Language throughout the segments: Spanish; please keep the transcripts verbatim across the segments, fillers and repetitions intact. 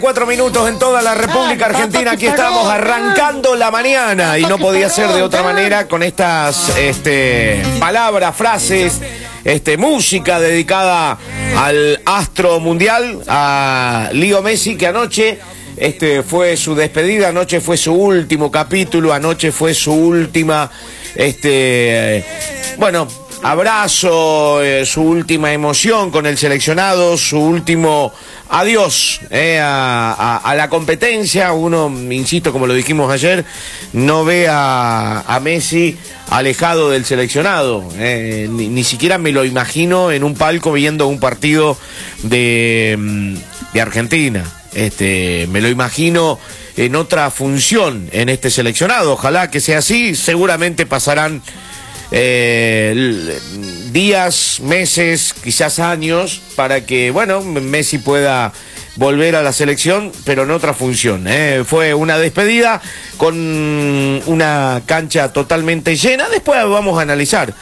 Cuatro minutos en toda la República Argentina. Aquí estamos arrancando la mañana y no podía ser de otra manera con estas este, palabras, frases, este, música dedicada al astro mundial, a Leo Messi, que anoche este, fue su despedida, anoche fue su último capítulo, anoche fue su última, este, bueno, abrazo, eh, su última emoción con el seleccionado, su último adiós eh, a, a, a la competencia. Uno, insisto, como lo dijimos ayer, no ve a, a Messi alejado del seleccionado. Eh, ni, ni siquiera me lo imagino en un palco viendo un partido de, de Argentina. Este, me lo imagino en otra función en este seleccionado. Ojalá que sea así. Seguramente pasarán Eh, días, meses, quizás años, para que, bueno, Messi pueda volver a la selección, pero en otra función. ¿eh? Fue una despedida con una cancha totalmente llena. Después vamos a analizar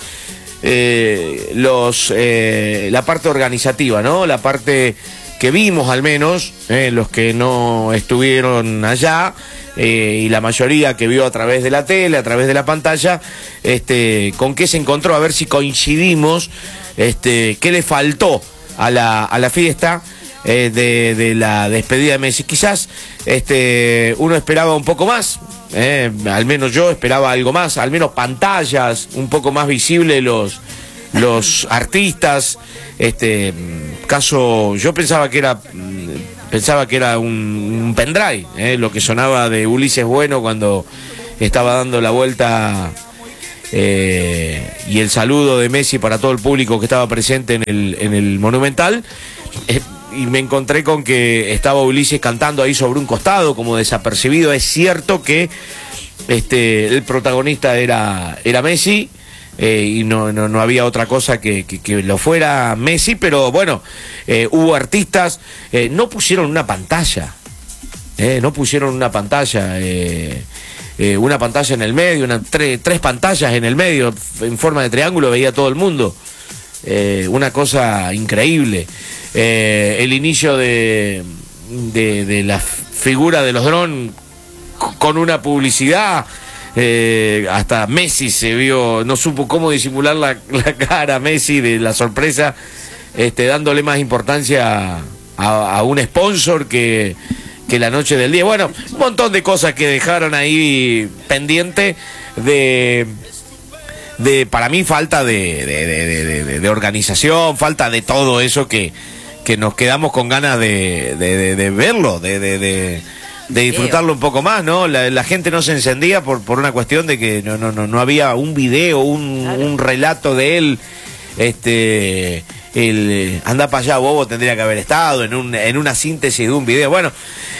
eh, los eh, la parte organizativa, ¿no? La parte que vimos, al menos, eh, los que no estuvieron allá, eh, y la mayoría que vio a través de la tele, a través de la pantalla, este, con qué se encontró, a ver si coincidimos, este, qué le faltó a la, a la fiesta eh, de, de la despedida de Messi. Quizás este, uno esperaba un poco más, eh, al menos yo esperaba algo más, al menos pantallas, un poco más visibles los... los artistas, este caso, yo pensaba que era pensaba que era un, un pendrive, eh, lo que sonaba de Ulises Bueno cuando estaba dando la vuelta, eh, y el saludo de Messi para todo el público que estaba presente en el, en el Monumental, eh, y me encontré con que estaba Ulises cantando ahí sobre un costado, como desapercibido. Es cierto que este el protagonista era, era Messi, Eh, y no, no, no había otra cosa que, que, que lo fuera Messi, pero bueno, eh, hubo artistas, eh, no pusieron una pantalla, eh, no pusieron una pantalla, eh, eh, una pantalla en el medio, una, tre, tres pantallas en el medio, en forma de triángulo, veía todo el mundo, eh, una cosa increíble. Eh, el inicio de, de, de la figura de los drones con una publicidad. Eh, hasta Messi se vio, no supo cómo disimular la, la cara a Messi de la sorpresa, este, dándole más importancia a, a un sponsor que, que la noche del día. Bueno, un montón de cosas que dejaron ahí pendiente de, de para mí, falta de, de, de, de, de organización, falta de todo eso que, que nos quedamos con ganas de, de, de, de verlo, de... de, de de disfrutarlo un poco más, ¿no? La, la gente no se encendía por, por una cuestión de que no, no, no, no había un video, un, claro. un relato de él. Este, el anda para allá, bobo, tendría que haber estado en, un, en una síntesis de un video. Bueno,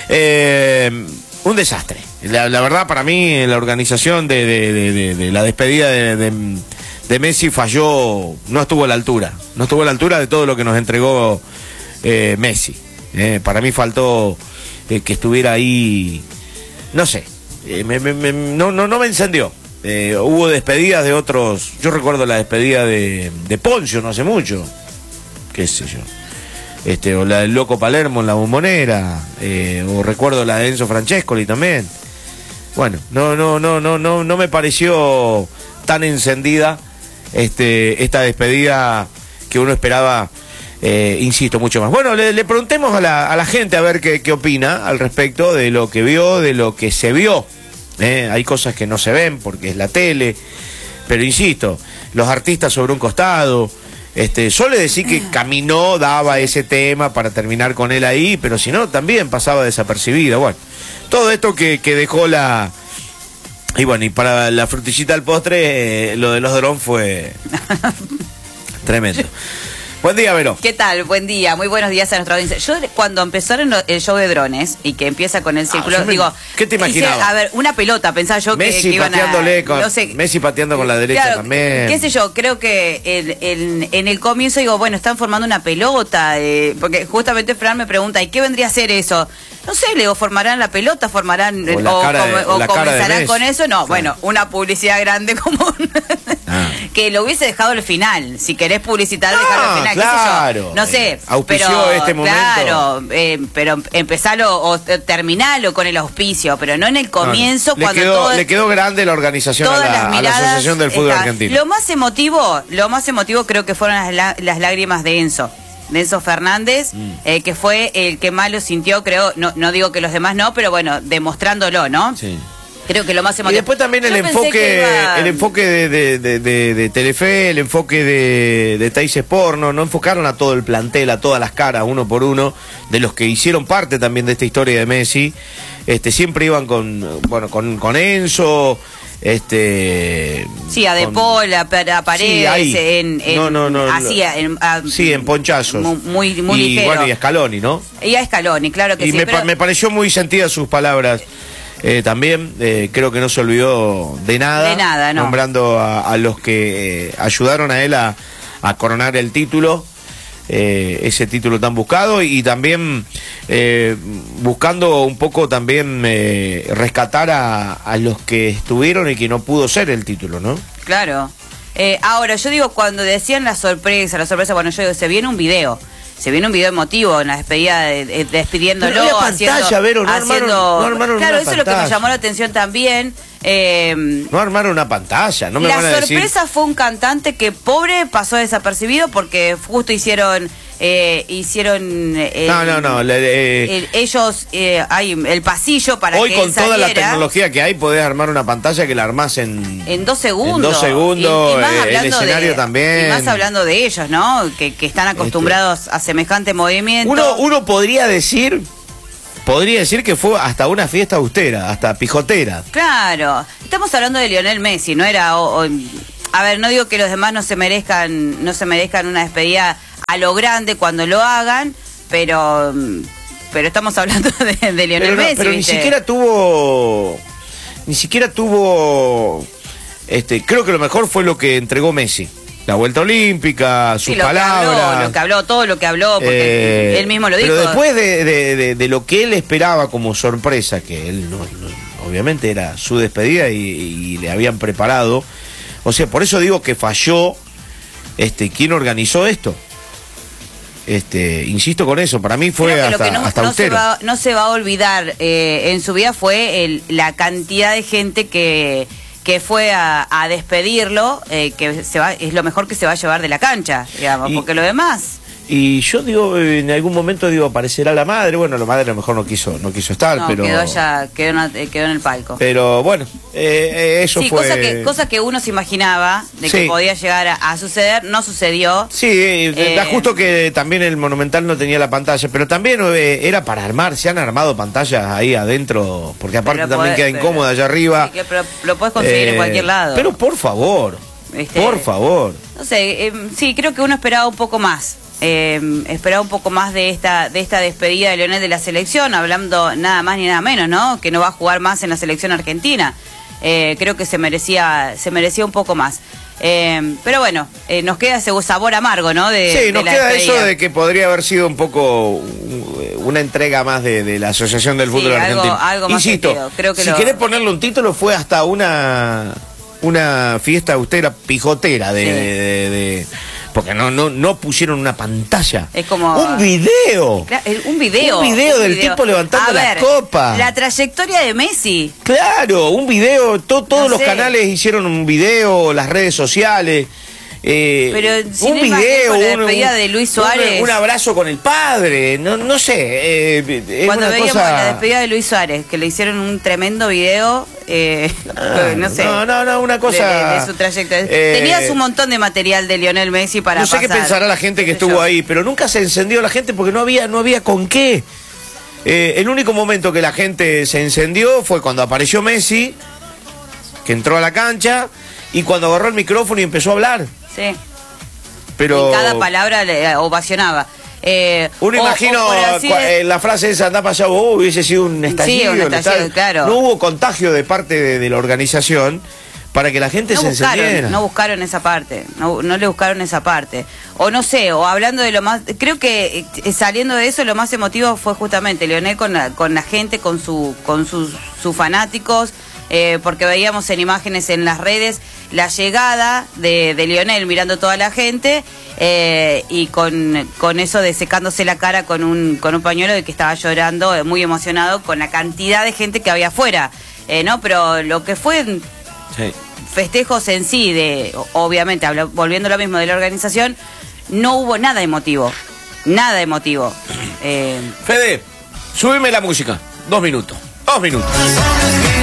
eh, un desastre. La, la verdad, para mí, la organización de, de, de, de, de la despedida de, de, de Messi falló, no estuvo a la altura. No estuvo a la altura de todo lo que nos entregó eh, Messi. Eh, para mí faltó... Eh, que estuviera ahí, no sé, eh, me, me, me, no, no, no me encendió. Eh, hubo despedidas de otros, yo recuerdo la despedida de, de Poncio no hace mucho, qué sé yo, este, o la del Loco Palermo en la Bombonera, eh, o recuerdo la de Enzo Francescoli también. Bueno, no, no, no, no, no, no me pareció tan encendida este, esta despedida que uno esperaba. Eh, insisto, mucho más. Bueno, le, le preguntemos a la, a la gente a ver qué, qué opina al respecto de lo que vio, de lo que se vio. Eh, hay cosas que no se ven porque es la tele, pero insisto, los artistas sobre un costado. Este, yo le decía que caminó, daba ese tema para terminar con él ahí, pero si no, también pasaba desapercibido. Bueno, todo esto que, que dejó la... Y bueno, y para la frutillita al postre, eh, lo de los drones fue tremendo. Buen día, Vero. ¿Qué tal? Buen día, muy buenos días a nuestra audiencia. Yo, cuando empezaron el show de drones y que empieza con el círculo, ah, digo... ¿Qué te imaginabas? Hice, a ver, una pelota, pensaba yo Messi que, que iban pateándole a... Con, no sé, Messi pateando con la derecha, claro, también. Qué sé yo, creo que el, el, en el comienzo digo, bueno, están formando una pelota, eh, porque justamente Fran me pregunta, ¿y qué vendría a ser eso? No sé, le digo, ¿formarán la pelota? ¿Formarán o, la o, cara de, o, o la comenzarán cara de con eso? No, claro. Bueno, una publicidad grande como... ah. que que lo hubiese dejado al final. Si querés publicitar, no, dejarlo al final. Claro. ¿Qué sé yo? No sé. Eh, auspició pero, este momento. Claro, eh, pero empezalo o terminalo con el auspicio, pero no en el comienzo. No, cuando le, quedó, todo, le quedó grande la organización a la, a la Asociación del Fútbol está. Argentino. Lo más emotivo, lo más emotivo creo que fueron las, las lágrimas de Enzo. De Enzo Fernández, mm. eh, que fue el que más lo sintió, creo, no, no digo que los demás no, pero bueno, demostrándolo, ¿no? Sí. Creo que lo más emotivo. Y después también el enfoque, iba... el enfoque de, de, de, de, de Telefe, el enfoque de, de Teis Sport, ¿no? No enfocaron a todo el plantel, a todas las caras, uno por uno, de los que hicieron parte también de esta historia de Messi. Este, siempre iban con, bueno, con, con Enzo. Este sí, a De Paul, a, a Paredes, sí, en, en no, no, no, así, en, a, sí, en ponchazos, muy, muy y ligero. Bueno, y a Scaloni, ¿no? Y a Scaloni, claro que y sí. me, pero... pa me pareció muy sentida sus palabras. Eh, también eh, creo que no se olvidó de nada, de nada, no. Nombrando a, a los que eh, ayudaron a él a, a coronar el título. Eh, ese título tan buscado y también eh, buscando un poco también eh, rescatar a, a los que estuvieron y que no pudo ser el título, ¿no? Claro. Eh, ahora, yo digo, cuando decían la sorpresa, la sorpresa, bueno, yo digo, se viene un video. Se viene un video emotivo en la despedida, de, de, despidiéndolo, Pero no haciendo... Pantalla, Vero, no haciendo armaron, no armaron claro, una eso pantalla. Es lo que me llamó la atención también. Eh, no armaron una pantalla, no me la van a decir... La sorpresa fue un cantante que, pobre, pasó desapercibido porque justo hicieron... Eh, hicieron eh, no no no le, eh, el, ellos eh, hay el pasillo para hoy que con él toda saliera. la tecnología que hay podés armar una pantalla que la armás en en dos segundos en dos segundos y, y más eh, hablando el escenario de, también y más hablando de ellos, ¿no? Que, que están acostumbrados este, a semejante movimiento. Uno uno podría decir Podría decir que fue hasta una fiesta austera, hasta pijotera. Claro, estamos hablando de Lionel Messi, no era o, o, a ver, no digo que los demás no se merezcan, no se merezcan una despedida a lo grande cuando lo hagan, pero pero estamos hablando de, de Lionel pero no, Messi. Pero ¿viste? ni siquiera tuvo, ni siquiera tuvo, este, creo que lo mejor fue lo que entregó Messi. La vuelta olímpica, sus sí, lo palabras. Que habló, lo que habló, todo lo que habló, porque eh, él mismo lo dijo. Pero después de, de, de, de lo que él esperaba como sorpresa, que él no, no, obviamente era su despedida y, y le habían preparado. O sea, por eso digo que falló este quién organizó esto. Este, insisto con eso, para mí fue hasta, lo que no, hasta no austero. Se va, no se va a olvidar eh, en su vida fue el, la cantidad de gente que, que fue a, a despedirlo, eh, que se va, es lo mejor que se va a llevar de la cancha, digamos, y, porque lo demás... Y yo digo, en algún momento digo, aparecerá la madre. Bueno, la madre a lo mejor no quiso, no quiso estar, no, pero. Quedó ya, quedó, una, quedó en el palco. Pero bueno, eh, eso sí, fue. Cosa que, cosa que uno se imaginaba de que sí. podía llegar a, a suceder, no sucedió. Sí, eh, da justo que también el Monumental no tenía la pantalla, pero también eh, era para armar, se han armado pantallas ahí adentro, porque aparte pero también podés, queda incómoda allá arriba. Sí, que, pero lo puedes conseguir eh, en cualquier lado. Pero por favor, este, por favor. No sé, eh, sí, creo que uno esperaba un poco más. Eh, esperaba un poco más de esta de esta despedida de Lionel de la selección, hablando nada más ni nada menos, ¿no? Que no va a jugar más en la selección argentina. Eh, creo que se merecía se merecía un poco más. Eh, pero bueno, eh, nos queda ese sabor amargo, ¿no? De, sí, de nos la queda despedida. Eso de que podría haber sido un poco una entrega más de, de la Asociación del Fútbol sí, algo, Argentino. Algo más Insisto, sentido. Creo que si lo... querés ponerle un título, fue hasta una una fiesta austera, pijotera de... Sí. de, de, de porque no no no pusieron una pantalla. Es como un video. Un video. Un video un del video. tipo levantando a ver, la copa. La trayectoria de Messi. Claro, un video. To, todos no los sé. canales hicieron un video, las redes sociales. Eh, Pero si un no video, la un, despedida de Luis Suárez. Un, un abrazo con el padre, no, no sé. Eh, es Cuando una veíamos cosa... la despedida de Luis Suárez, que le hicieron un tremendo video, eh, ah, no sé. No, no, no, una cosa. De, de, de su trayectoria. Eh, Tenías un montón de material de Lionel Messi para No sé pasar, qué pensará la gente que estuvo yo. ahí, pero nunca se encendió la gente porque no había, no había con qué. Eh, el único momento que la gente se encendió fue cuando apareció Messi, que entró a la cancha, y cuando agarró el micrófono y empezó a hablar. Sí. Pero y cada palabra le ovacionaba. Eh, Uno o, imagino o así de... la frase esa, anda para allá, oh, hubiese sido un estallido. Sí, un estallido, claro. No hubo contagio de parte de, de la organización para que la gente no se buscaron, encendiera. No buscaron esa parte, no, no le buscaron esa parte. O no sé, o hablando de lo más... Creo que eh, saliendo de eso, lo más emotivo fue justamente Lionel con la, con la gente, con, su, con sus, sus fanáticos, eh, porque veíamos en imágenes en las redes la llegada de, de Lionel mirando toda la gente eh, y con, con eso de secándose la cara con un, con un pañuelo de que estaba llorando, eh, muy emocionado con la cantidad de gente que había afuera, eh, ¿no? Pero lo que fue... Sí. Festejos en sí, de obviamente, hablo, volviendo a lo mismo de la organización, no hubo nada emotivo. Nada emotivo. Eh... Fede, súbeme la música. Dos minutos. Dos minutos.